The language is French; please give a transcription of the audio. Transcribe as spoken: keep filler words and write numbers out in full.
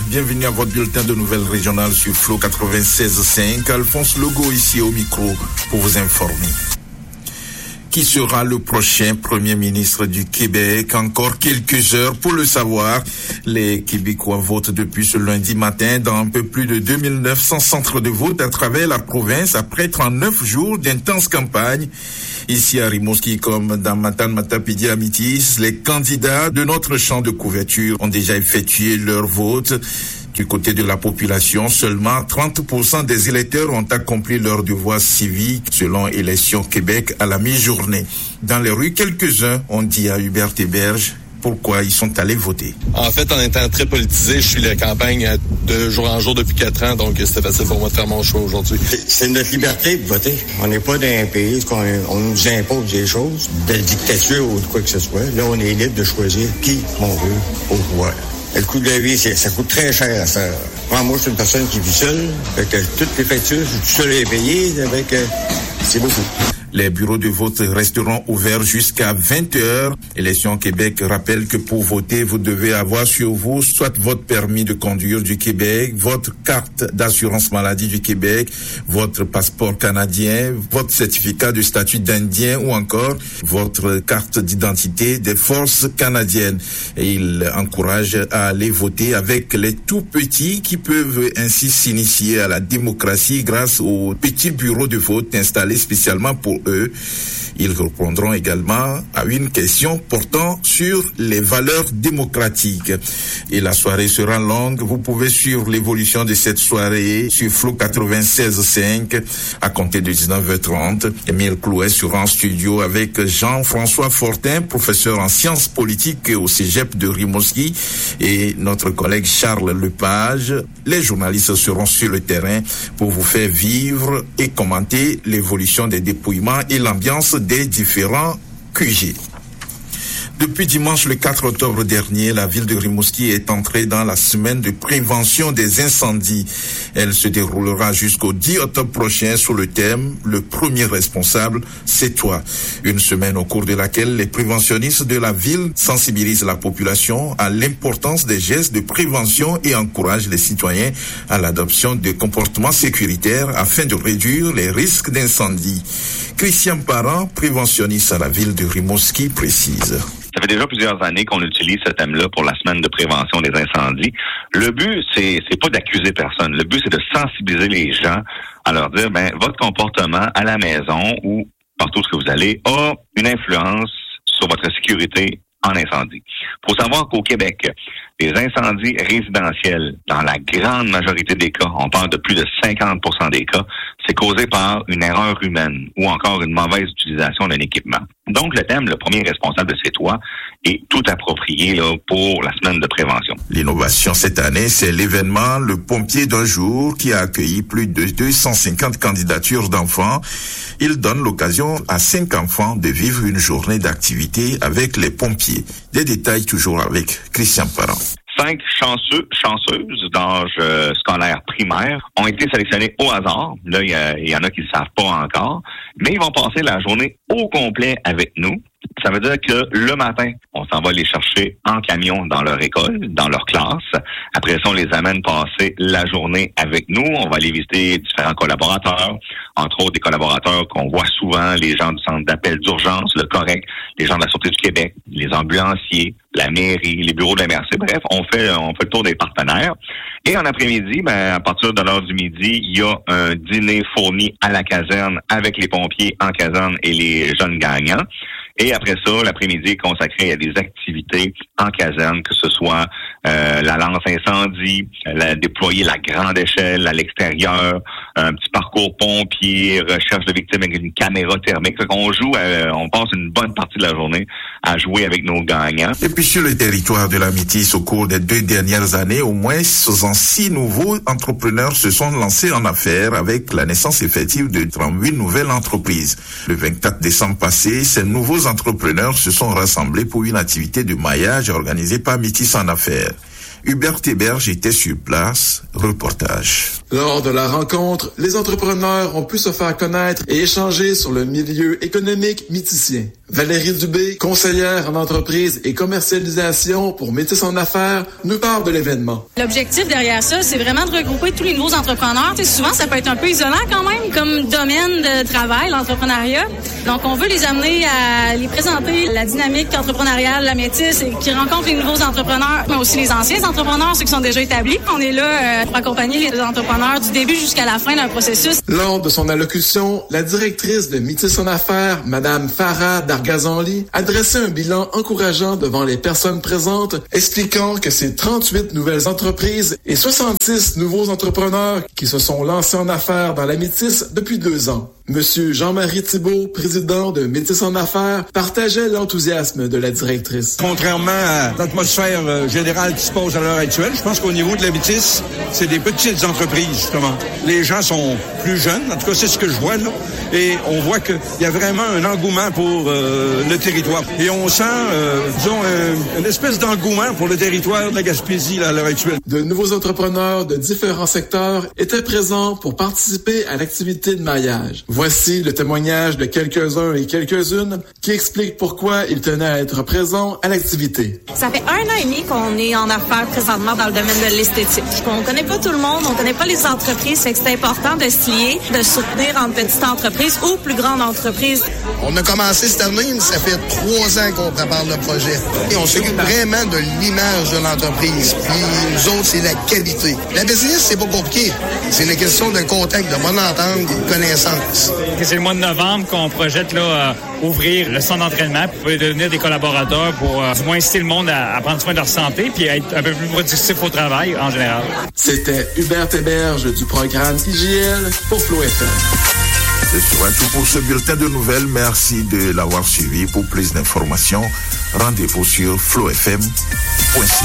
bienvenue à votre bulletin de nouvelles régionales sur Flow quatre-vingt-seize cinq. Alphonse Legault ici au micro pour vous informer. Qui sera le prochain Premier ministre du Québec? Encore quelques heures pour le savoir. Les Québécois votent depuis ce lundi matin dans un peu plus de deux mille neuf cents centres de vote à travers la province après trente-neuf jours d'intense campagne. Ici à Rimouski comme dans Matane, Matapédia, Métis, les candidats de notre champ de couverture ont déjà effectué leur vote. Du côté de la population, seulement trente pour cent des électeurs ont accompli leur devoir civique selon Élections Québec à la mi-journée. Dans les rues, quelques-uns ont dit à Hubert Héberge pourquoi ils sont allés voter. En fait, en étant très politisé, je suis la campagne de jour en jour depuis quatre ans, donc c'était facile pour moi de faire mon choix aujourd'hui. C'est, c'est notre liberté de voter. On n'est pas dans un pays où on nous impose des choses, de la dictature ou de quoi que ce soit. Là, on est libre de choisir qui on veut au pouvoir. Le coût de la vie, c'est, ça coûte très cher à faire. Moi, moi, je suis une personne qui vit seule, fait que toutes les factures, je suis tout seul à payer, avec, euh, c'est beaucoup. Les bureaux de vote resteront ouverts jusqu'à vingt heures. Élections Québec rappelle que pour voter, vous devez avoir sur vous soit votre permis de conduire du Québec, votre carte d'assurance maladie du Québec, votre passeport canadien, votre certificat de statut d'Indien ou encore votre carte d'identité des forces canadiennes. Et il encourage à aller voter avec les tout petits qui peuvent ainsi s'initier à la démocratie grâce aux petits bureaux de vote installés spécialement pour eux. Ils répondront également à une question portant sur les valeurs démocratiques. Et la soirée sera longue. Vous pouvez suivre l'évolution de cette soirée sur Flow quatre-vingt-seize cinq à compter de dix-neuf heures trente. Émile Clouet sera en studio avec Jean-François Fortin, professeur en sciences politiques au Cégep de Rimouski, et notre collègue Charles Lepage. Les journalistes seront sur le terrain pour vous faire vivre et commenter l'évolution des dépouillements et l'ambiance des différents Q G. Depuis dimanche le quatre octobre dernier, la ville de Rimouski est entrée dans la semaine de prévention des incendies. Elle se déroulera jusqu'au dix octobre prochain sous le thème « Le premier responsable, c'est toi ». Une semaine au cours de laquelle les préventionnistes de la ville sensibilisent la population à l'importance des gestes de prévention et encouragent les citoyens à l'adoption de comportements sécuritaires afin de réduire les risques d'incendie. Christian Parent, préventionniste à la ville de Rimouski, précise. Ça fait déjà plusieurs années qu'on utilise ce thème-là pour la semaine de prévention des incendies. Le but, c'est, c'est pas d'accuser personne. Le but, c'est de sensibiliser les gens à leur dire, ben, votre comportement à la maison ou partout où vous allez a une influence sur votre sécurité en incendie. Il faut savoir qu'au Québec, les incendies résidentiels, dans la grande majorité des cas, on parle de plus de cinquante pour cent des cas, c'est causé par une erreur humaine ou encore une mauvaise utilisation d'un équipement. Donc, le thème, le premier responsable de C'est toi, est tout approprié là, pour la semaine de prévention. L'innovation cette année, c'est l'événement Le Pompier d'un jour qui a accueilli plus de deux cent cinquante candidatures d'enfants. Il donne l'occasion à cinq enfants de vivre une journée d'activité avec les pompiers. Des détails toujours avec Christian Parent. Cinq chanceux, chanceuses d'âge euh, scolaire primaire ont été sélectionnés au hasard. Là, il y, y en a qui ne savent pas encore, mais ils vont passer la journée au complet avec nous. Ça veut dire que le matin, on s'en va les chercher en camion dans leur école, dans leur classe. Après ça, on les amène passer la journée avec nous. On va aller visiter différents collaborateurs, entre autres des collaborateurs qu'on voit souvent, les gens du centre d'appel d'urgence, le correct, les gens de la Sûreté du Québec, les ambulanciers, la mairie, les bureaux de la M R C. Bref, on fait, on fait le tour des partenaires. Et en après-midi, ben, à partir de l'heure du midi, il y a un dîner fourni à la caserne avec les pompiers en caserne et les jeunes gagnants. Et après ça, l'après-midi est consacré à des activités en caserne, que ce soit euh, la lance incendie, la, déployer la grande échelle à l'extérieur, un petit parcours pompier, recherche de victimes avec une caméra thermique. Fait qu'on joue, à, on passe une bonne partie de la journée à jouer avec nos gagnants. Et puis sur le territoire de la Métis, au cours des deux dernières années, au moins soixante-six nouveaux entrepreneurs se sont lancés en affaires avec la naissance effective de trente-huit nouvelles entreprises. Le vingt-quatre décembre passé, ces nouveaux entrepreneurs se sont rassemblés pour une activité de maillage organisée par Métis en affaires. Hubert Héberge était sur place. Reportage. Lors de la rencontre, les entrepreneurs ont pu se faire connaître et échanger sur le milieu économique métissien. Valérie Dubé, conseillère en entreprise et commercialisation pour Métis en affaires, nous parle de l'événement. L'objectif derrière ça, c'est vraiment de regrouper tous les nouveaux entrepreneurs. Tu sais, souvent, ça peut être un peu isolant quand même comme domaine de travail, l'entrepreneuriat. Donc, on veut les amener à les présenter la dynamique entrepreneuriale, la Métis, et qui rencontrent les nouveaux entrepreneurs, mais aussi les anciens entrepreneurs, ceux qui sont déjà établis. On est là euh, pour accompagner les entrepreneurs du début jusqu'à la fin d'un processus. Lors de son allocution, la directrice de Métis en affaires, Madame Farah Dargazanli, adressait un bilan encourageant devant les personnes présentes, expliquant que c'est trente-huit nouvelles entreprises et soixante-six nouveaux entrepreneurs qui se sont lancés en affaires dans la Métis depuis deux ans. Monsieur Jean-Marie Thibault, président de Métis en affaires, partageait l'enthousiasme de la directrice. Contrairement à l'atmosphère générale qui se pose à l'heure actuelle, je pense qu'au niveau de la Métis, c'est des petites entreprises, justement. Les gens sont plus jeunes, en tout cas, c'est ce que je vois, là. Et on voit qu'il y a vraiment un engouement pour euh, le territoire. Et on sent, euh, disons, un, une espèce d'engouement pour le territoire de la Gaspésie, là, à l'heure actuelle. De nouveaux entrepreneurs de différents secteurs étaient présents pour participer à l'activité de maillage. Voici le témoignage de quelques-uns et quelques-unes qui expliquent pourquoi ils tenaient à être présents à l'activité. Ça fait un an et demi qu'on est en affaires présentement dans le domaine de l'esthétique. On connaît pas tout le monde, on connaît pas les entreprises, fait que c'est important de se lier, de soutenir en petites entreprises ou plus grandes entreprises. On a commencé cette année, ça fait trois ans qu'on prépare le projet. Et on s'occupe vraiment de l'image de l'entreprise. Puis nous autres, c'est la qualité. La business, c'est pas compliqué. C'est une question de contact, de bonne entente, de connaissance. C'est le mois de novembre qu'on projette là, euh, ouvrir le centre d'entraînement pour devenir des collaborateurs pour euh, du moins inciter le monde à, à prendre soin de leur santé puis à être un peu plus productif au travail en général. C'était Hubert Héberge du programme I J L pour Flow F M. C'est sera tout pour ce bulletin de nouvelles. Merci de l'avoir suivi. Pour plus d'informations, rendez-vous sur flow f m point c a.